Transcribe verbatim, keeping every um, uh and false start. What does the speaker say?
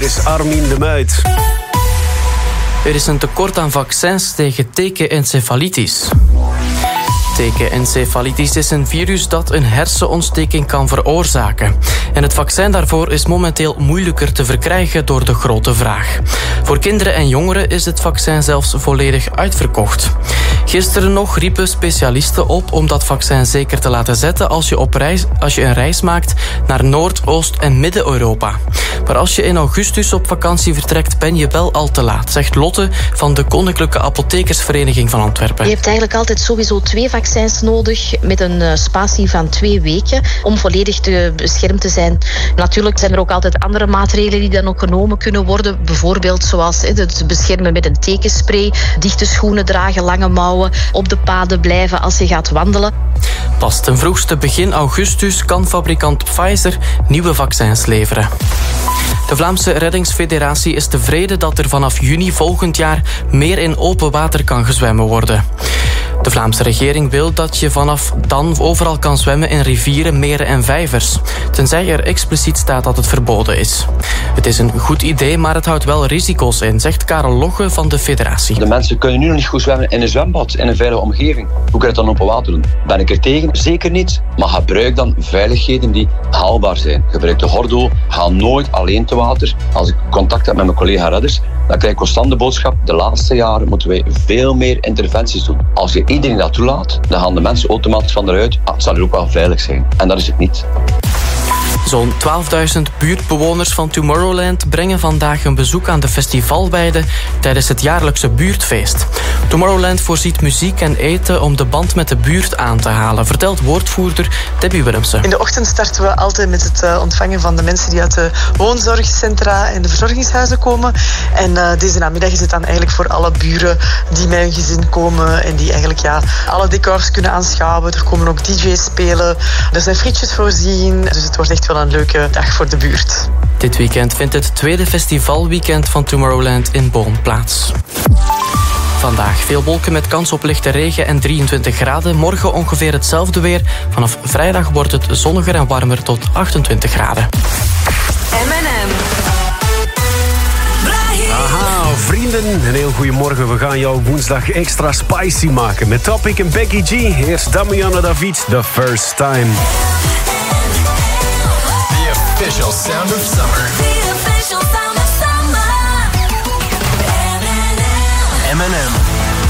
Hier is Armin de Muit. Er is een tekort aan vaccins tegen tekenencefalitis. Tekenencefalitis is een virus dat een hersenontsteking kan veroorzaken. En het vaccin daarvoor is momenteel moeilijker te verkrijgen door de grote vraag. Voor kinderen en jongeren is het vaccin zelfs volledig uitverkocht. Gisteren nog riepen specialisten op om dat vaccin zeker te laten zetten als je, op reis, als je een reis maakt naar Noord-, Oost- en Midden-Europa. Maar als je in augustus op vakantie vertrekt, ben je wel al te laat, zegt Lotte van de Koninklijke Apothekersvereniging van Antwerpen. Je hebt eigenlijk altijd sowieso twee vaccins nodig met een spatie van twee weken om volledig te beschermd te zijn. Natuurlijk zijn er ook altijd andere maatregelen die dan ook genomen kunnen worden. Bijvoorbeeld zoals het beschermen met een tekenspray, dichte schoenen dragen, lange mouwen, op de paden blijven als je gaat wandelen. Pas ten vroegste begin augustus kan fabrikant Pfizer nieuwe vaccins leveren. De Vlaamse Reddingsfederatie is tevreden dat er vanaf juni volgend jaar meer in open water kan gezwemmen worden. De Vlaamse regering wil dat je vanaf dan overal kan zwemmen in rivieren, meren en vijvers, tenzij er expliciet staat dat het verboden is. Het is een goed idee, maar het houdt wel risico's in, zegt Karel Logge van de federatie. De mensen kunnen nu nog niet goed zwemmen in een zwembad, in een veilige omgeving. Hoe kan je het dan open water doen? Ben ik er tegen? Zeker niet. Maar gebruik dan veiligheden die haalbaar zijn. Gebruik de gordel, ga nooit alleen te water. Als ik contact heb met mijn collega redders, dan krijg ik constant de boodschap: de laatste jaren moeten wij veel meer interventies doen. Als je iedereen dat toelaat, dan gaan de mensen automatisch van eruit. Ah, het zal er ook wel veilig zijn. En dat is het niet. Zo'n twaalfduizend buurtbewoners van Tomorrowland brengen vandaag een bezoek aan de festivalweide tijdens het jaarlijkse buurtfeest. Tomorrowland voorziet muziek en eten om de band met de buurt aan te halen, vertelt woordvoerder Debbie Willemsen. In de ochtend starten we altijd met het ontvangen van de mensen die uit de woonzorgcentra en de verzorgingshuizen komen. En uh, deze namiddag is het dan eigenlijk voor alle buren die met hun gezin komen en die eigenlijk ja, alle decors kunnen aanschouwen. Er komen ook D J's spelen, er zijn frietjes voorzien, dus het wordt echt wel een leuke dag voor de buurt. Dit weekend vindt het tweede festivalweekend van Tomorrowland in Boon plaats. Vandaag veel wolken met kans op lichte regen en drieëntwintig graden. Morgen ongeveer hetzelfde weer. Vanaf vrijdag wordt het zonniger en warmer tot achtentwintig graden. M en M. Aha, vrienden, een heel goeiemorgen. We gaan jouw woensdag extra spicy maken met Topic en Becky G. Eerst Damiano David, The First Time. The official sound of summer.